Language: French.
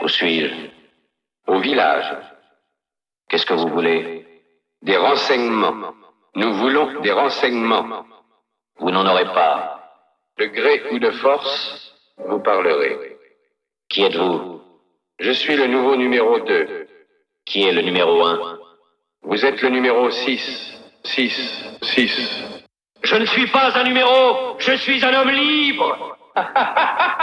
suis-je? Au village. Qu'est-ce que vous voulez? Des renseignements. Nous voulons des renseignements. Vous n'en aurez pas. De gré ou de force, vous parlerez. Qui êtes-vous? Je suis le nouveau numéro 2. Qui est le numéro 1? Vous êtes le numéro 6. 6. Je ne suis pas un numéro, je suis un homme libre.